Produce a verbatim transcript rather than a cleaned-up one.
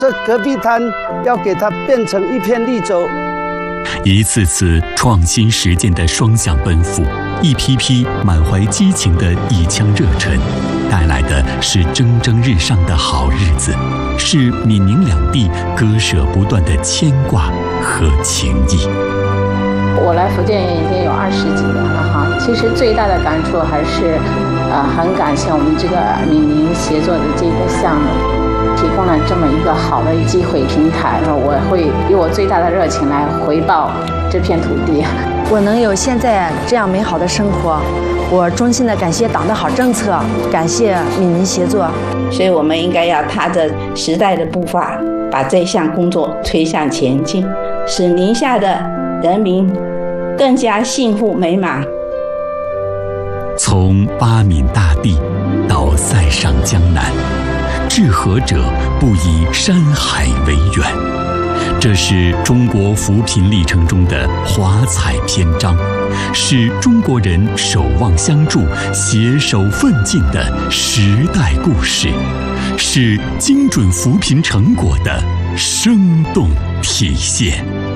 这戈壁滩要给它变成一片绿洲。 一次次创新实践的双向奔赴，一批批满怀激情的一腔热忱，带来的是蒸蒸日上的好日子，是闽宁两地割舍不断的牵挂和情谊。 我来福建已经有二十几年了哈，其实最大的感触还是，呃，很感谢我们这个闽宁协作的这个项目，提供了这么一个好的机会平台，我会以我最大的热情来回报这片土地。 我能有现在这样美好的生活，我衷心的感谢党的好政策，感谢闽宁协作。 所以我们应该要踏着时代的步伐，把这项工作推向前进，使宁夏的人民更加幸福美满。 从八闽大地到塞上江南，治河者不以山海为远，这是中国扶贫历程中的华彩篇章，是中国人守望相助、携手奋进的时代故事，是精准扶贫成果的生动体现。